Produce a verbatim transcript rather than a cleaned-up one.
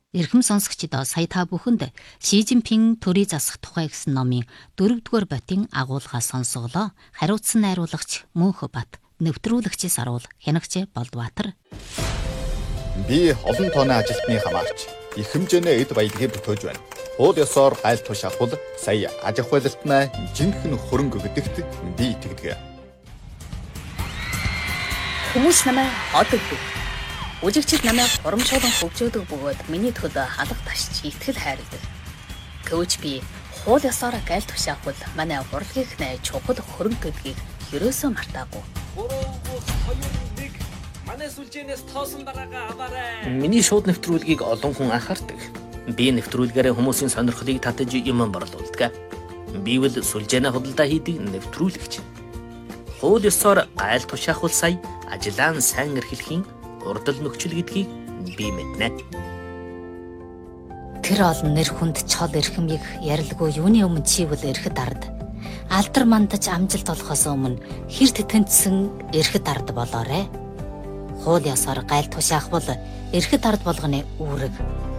Эрхэм сонсогчдоо сая та бүхэнд Ши Жинпин төрий засах тухай гэсэн номын дөрөвдүгээр ботын агуулгаас сонсголоо. Хариуцсан найруулагч Мөнх Бат, нэвтрүүлэгчээс аруул Хянагч Болдбаатар. Би олон тооны ажилтны хамаарч их хэмжээний эд баялагийг бүтээж байна. Уул ёсоор гайл туш авахул сая аж ахуй байлтнаа жинхэнэ хөрөнгө гэдэгт би итгэдэг. Хүмүүс намайг одоггүй. Үжигчид намайг урамшуулан хөгжөөдөг бөгөөд миний төлд халах ташч итгэл хайрладаг. Гэвч би хууль ёсоор гайл туш авахул манай урлагийнх нь чухал хөрөнгө гэдгийг ерөөсөө мартаагүй. Манай сүлжээнээс тоосон байгаагаа аваарай. Миний шууд нэвтрүүлгийг олон хүн анхаардаг. Би нэвтрүүлгээрээ хүмүүсийн сонирхлыг татаж юм борлуулдаг. Бивэл сүлжээнэ худалдаа хийдэг нэвтрүүлэгч. Хууль ёсоор гайл тушаахвал сая ажиллаан сайн эрхлэхийн урдал нөхцөл гэдгийг би мэднэ. Тэр олон нэр хүнд чол эрхэмийг ярилгүй юуны өмнө чивэл эрхэд ард. Алдар мандаж амжилт олохоос өмнө хэрт тэнцсэн эрхэд ард болоорой. Хууль ёсоор гайл тушаахвал эрхэд ард болгоны үүрэг